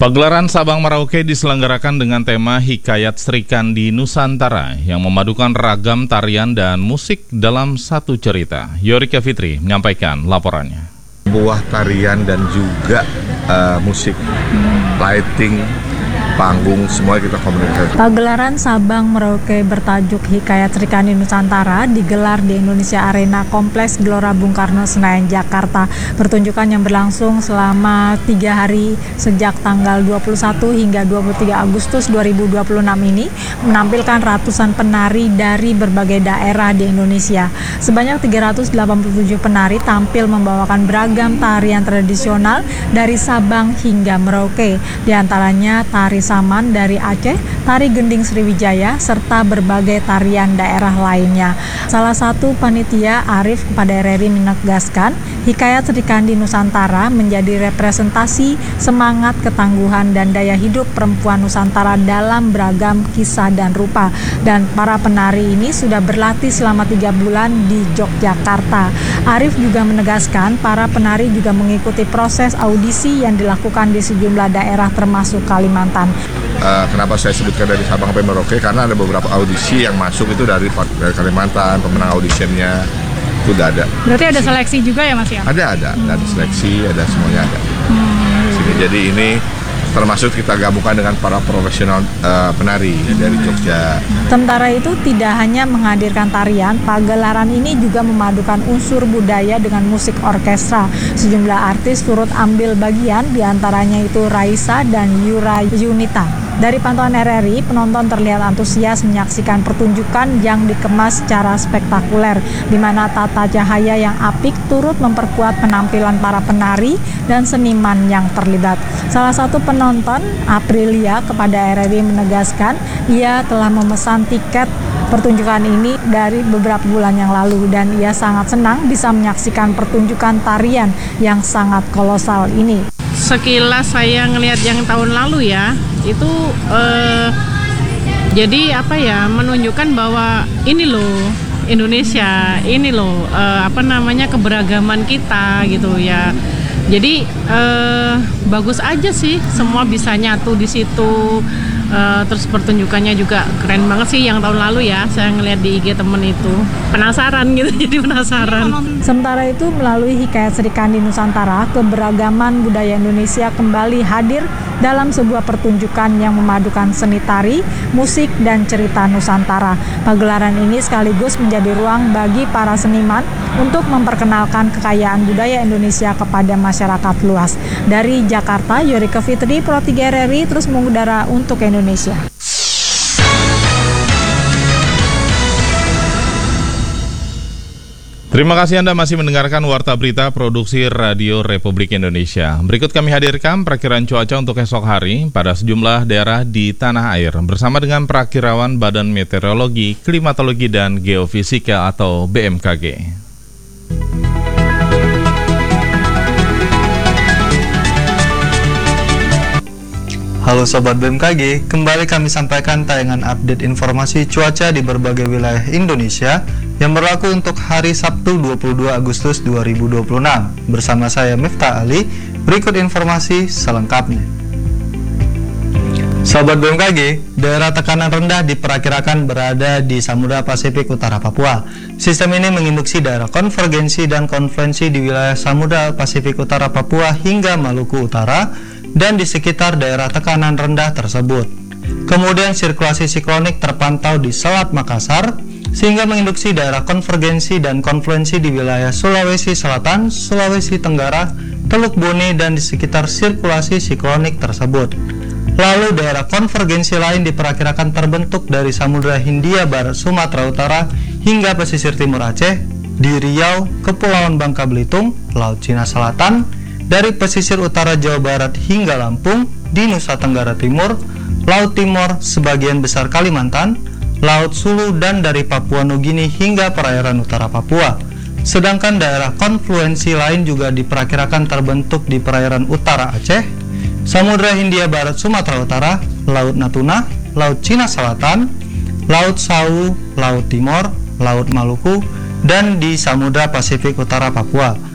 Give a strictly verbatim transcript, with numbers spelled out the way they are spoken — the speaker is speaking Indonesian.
Pagelaran Sabang Merauke diselenggarakan dengan tema Hikayat Srikandi Nusantara yang memadukan ragam tarian dan musik dalam satu cerita. Yorika Fitri menyampaikan laporannya. Buah tarian dan juga uh, musik, lighting, panggung, semua kita komunikasi. Pagelaran Sabang Merauke bertajuk Hikayat Srikandi Nusantara digelar di Indonesia Arena Kompleks Gelora Bung Karno, Senayan, Jakarta. Pertunjukan yang berlangsung selama tiga hari sejak tanggal dua puluh satu hingga dua puluh tiga Agustus dua ribu dua puluh enam ini menampilkan ratusan penari dari berbagai daerah di Indonesia. Sebanyak tiga ratus delapan puluh tujuh penari tampil membawakan beragam tarian tradisional dari Sabang hingga Merauke. Di antaranya tari Saman dari Aceh, tari gending Sriwijaya, serta berbagai tarian daerah lainnya. Salah satu panitia, Arif kepada R R I, menegaskan Hikayat Srikandi Nusantara menjadi representasi semangat, ketangguhan, dan daya hidup perempuan Nusantara dalam beragam kisah dan rupa. Dan para penari ini sudah berlatih selama tiga bulan di Yogyakarta. Arif juga menegaskan para penari juga mengikuti proses audisi yang dilakukan di sejumlah daerah termasuk Kalimantan. Uh, kenapa saya sebutkan dari Sabang sampai Merauke? Karena ada beberapa audisi yang masuk itu dari, dari Kalimantan, pemenang audisinya itu udah ada. Berarti ada seleksi juga ya Mas ya? Ada, ada, hmm. ada seleksi, ada semuanya ada. Hmm. Sini, jadi ini termasuk kita gabungkan dengan para profesional uh, penari hmm. dari Jogja. Sementara itu tidak hanya menghadirkan tarian, pagelaran ini juga memadukan unsur budaya dengan musik orkestra. Sejumlah artis turut ambil bagian, diantaranya itu Raisa dan Yura Yunita. Dari pantauan R R I, penonton terlihat antusias menyaksikan pertunjukan yang dikemas secara spektakuler, di mana tata cahaya yang apik turut memperkuat penampilan para penari dan seniman yang terlibat. Salah satu penonton, Aprilia, kepada R R I menegaskan ia telah memesan tiket pertunjukan ini dari beberapa bulan yang lalu dan ia sangat senang bisa menyaksikan pertunjukan tarian yang sangat kolosal ini. Sekilas saya ngelihat yang tahun lalu ya, itu eh, jadi apa ya, menunjukkan bahwa ini loh Indonesia, ini loh eh, apa namanya keberagaman kita gitu ya. Jadi eh, bagus aja sih, semua bisa nyatu di situ. Uh, terus pertunjukannya juga keren banget sih yang tahun lalu ya, saya ngeliat di I G temen itu, penasaran gitu, jadi penasaran. Sementara itu melalui Hikayat Srikandi Nusantara, keberagaman budaya Indonesia kembali hadir dalam sebuah pertunjukan yang memadukan seni tari, musik, dan cerita Nusantara. Pagelaran ini sekaligus menjadi ruang bagi para seniman untuk memperkenalkan kekayaan budaya Indonesia kepada masyarakat luas. Dari Jakarta, Yorika Fitri, Pro tiga R R I, terus mengudara untuk Indonesia. Terima kasih Anda masih mendengarkan Warta Berita Produksi Radio Republik Indonesia. Berikut kami hadirkan perakiran cuaca untuk esok hari pada sejumlah daerah di tanah air bersama dengan Perakirawan Badan Meteorologi, Klimatologi, dan Geofisika atau B M K G. Halo Sobat B M K G, kembali kami sampaikan tayangan update informasi cuaca di berbagai wilayah Indonesia yang berlaku untuk hari Sabtu dua puluh dua Agustus dua ribu dua puluh enam. Bersama saya Miftah Ali, berikut informasi selengkapnya. Sobat B M K G, daerah tekanan rendah diperkirakan berada di Samudra Pasifik Utara Papua. Sistem ini menginduksi daerah konvergensi dan konfluensi di wilayah Samudra Pasifik Utara Papua hingga Maluku Utara dan di sekitar daerah tekanan rendah tersebut. Kemudian sirkulasi siklonik terpantau di Selat Makassar sehingga menginduksi daerah konvergensi dan konfluensi di wilayah Sulawesi Selatan, Sulawesi Tenggara, Teluk Bone dan di sekitar sirkulasi siklonik tersebut. Lalu daerah konvergensi lain diperkirakan terbentuk dari Samudra Hindia Barat Sumatera Utara hingga pesisir timur Aceh, di Riau, Kepulauan Bangka Belitung, Laut Cina Selatan, dari pesisir utara Jawa Barat hingga Lampung, di Nusa Tenggara Timur, Laut Timur, sebagian besar Kalimantan, Laut Sulu, dan dari Papua Nugini hingga perairan utara Papua. Sedangkan daerah konfluensi lain juga diperkirakan terbentuk di perairan utara Aceh, Samudra Hindia Barat Sumatera Utara, Laut Natuna, Laut Cina Selatan, Laut Sawu, Laut Timur, Laut Maluku, dan di Samudra Pasifik Utara Papua.